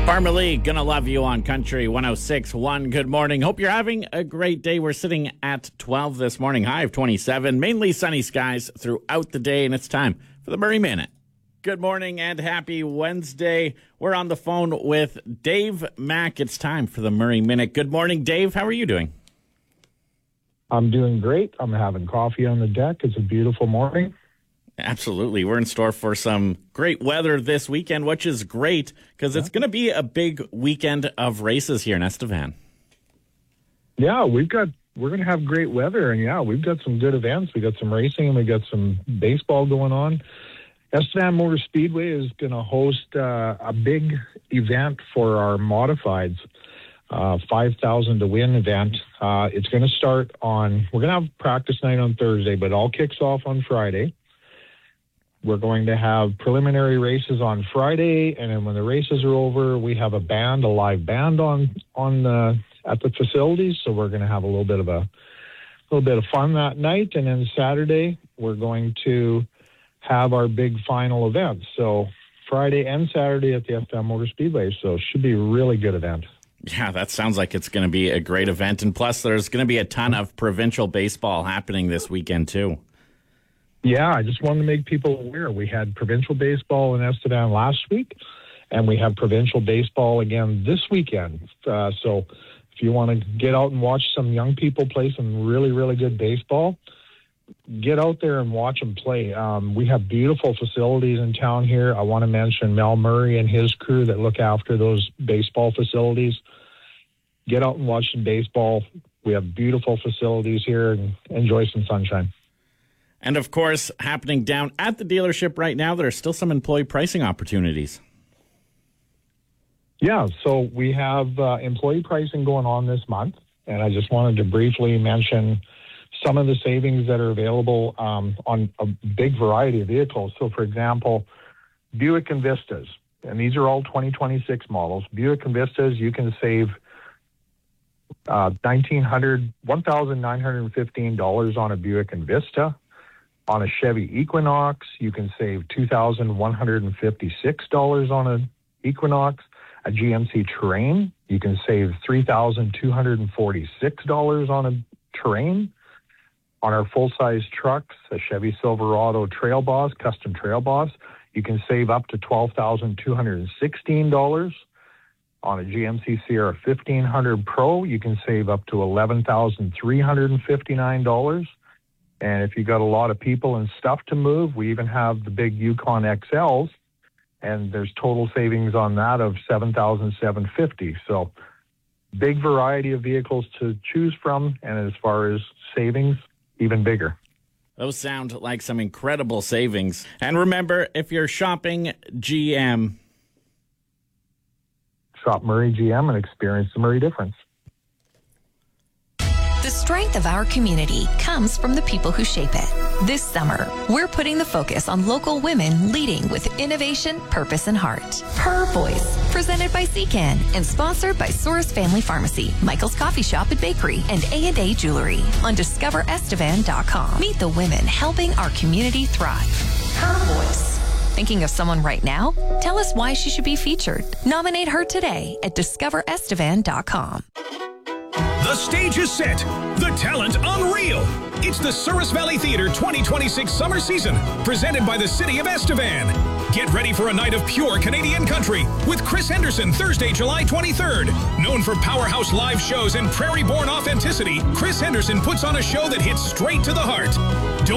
Parmalee, gonna love you on Country 106.1. Good morning. Hope you're having a great day. We're sitting at 12 this morning, high of 27. Mainly sunny skies throughout the day, and it's time for the Murray Minute. Good morning and happy Wednesday. We're on the phone with Dave Mack. It's time for the Murray Minute. Good morning, Dave. How are you doing? I'm doing great. I'm having coffee on the deck. It's a beautiful morning. Absolutely. We're in store for some great weather this weekend, which is great because it's going to be a big weekend of races here in Estevan. Yeah, we're going to have great weather, and we've got some good events. We got some racing and we got some baseball going on. Estevan Motor Speedway is going to host a big event for our modifieds, 5,000 to win event. It's going to start we're going to have practice night on Thursday, but it all kicks off on Friday. We're going to have preliminary races on Friday, and then when the races are over, we have a live band at the facilities. So we're going to have a little bit of fun that night, and then Saturday we're going to have our big final event. So Friday and Saturday at the Estevan Motor Speedway. So it should be a really good event. Yeah, that sounds like it's going to be a great event, and plus there's going to be a ton of provincial baseball happening this weekend too. Yeah, I just wanted to make people aware. We had provincial baseball in Estevan last week, and we have provincial baseball again this weekend. So if you want to get out and watch some young people play some really, really good baseball, get out there and watch them play. We have beautiful facilities in town here. I want to mention Mel Murray and his crew that look after those baseball facilities. Get out and watch some baseball. We have beautiful facilities here, and enjoy some sunshine. And, of course, happening down at the dealership right now, there are still some employee pricing opportunities. Yeah, so we have employee pricing going on this month, and I just wanted to briefly mention some of the savings that are available on a big variety of vehicles. So, for example, Buick Envistas, and these are all 2026 models. Buick Envistas, you can save $1,915 on a Buick Envista. On a Chevy Equinox, you can save $2,156 on an Equinox. A GMC Terrain, you can save $3,246 on a Terrain. On our full-size trucks, a Chevy Silverado Trail Boss, custom Trail Boss, you can save up to $12,216. On a GMC Sierra 1500 Pro, you can save up to $11,359. And if you got a lot of people and stuff to move, we even have the big Yukon XLs, and there's total savings on that of $7,750. So big variety of vehicles to choose from, and as far as savings, even bigger. Those sound like some incredible savings. And remember, if you're shopping GM, shop Murray GM and experience the Murray difference. The strength of our community comes from the people who shape it. This summer, we're putting the focus on local women leading with innovation, purpose, and heart. Her Voice, presented by CCAN and sponsored by Source Family Pharmacy, Michael's Coffee Shop and Bakery, and A&A Jewelry on discoverestevan.com. Meet the women helping our community thrive. Her Voice. Thinking of someone right now? Tell us why she should be featured. Nominate her today at discoverestevan.com. The stage is set. The talent unreal. It's the Souris Valley Theatre 2026 summer season, presented by the City of Estevan. Get ready for a night of pure Canadian country with Chris Henderson Thursday, July 23rd. Known for powerhouse live shows and prairie-born authenticity, Chris Henderson puts on a show that hits straight to the heart.